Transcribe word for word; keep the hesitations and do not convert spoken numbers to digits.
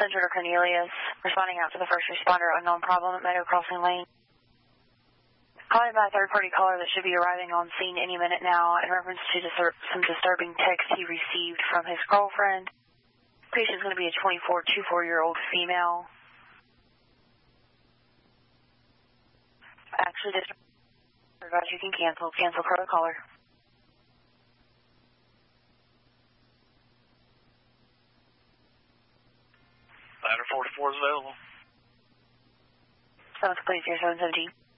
Intruder Cornelius, responding out to the first responder, unknown problem at Meadow Crossing Lane. Calling by a third-party caller that should be arriving on scene any minute now in reference to distur some disturbing text he received from his girlfriend. Patient's going to be a twenty-four, twenty-four-year-old female. Actually, this you can cancel. Cancel per the caller. Ladder forty-four is available. Sounds complete, zero seven seven G.